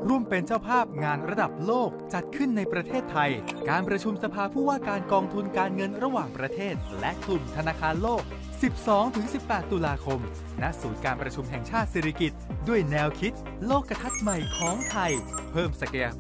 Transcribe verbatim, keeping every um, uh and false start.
ร่วมเป็นเจ้าภาพงานระดับโลกจัดขึ้นในประเทศไทยการประชุมสภาผู้ว่าการกองทุนการเงินระหว่างประเทศและกลุ่มธนาคารโลก สิบสองถึงสิบแปด ตุลาคมณศูนย์การประชุมแห่งชาติสิริกิติ์ด้วยแนวคิดโลกทัศน์ใหม่ของไทยเพิ่มศักย